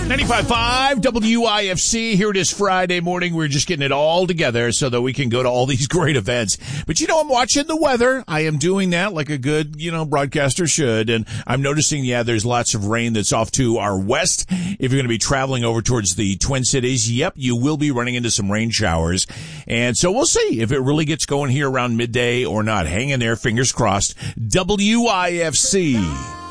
95.5 WIFC. Here it is Friday morning. We're just getting it all together so that we can go to all these great events. But, I'm watching the weather. I am doing that like a good, broadcaster should. And I'm noticing, there's lots of rain that's off to our west. If you're going to be traveling over towards the Twin Cities, you will be running into some rain showers. And so we'll see if it really gets going here around midday or not. Hang in there. Fingers crossed. WIFC.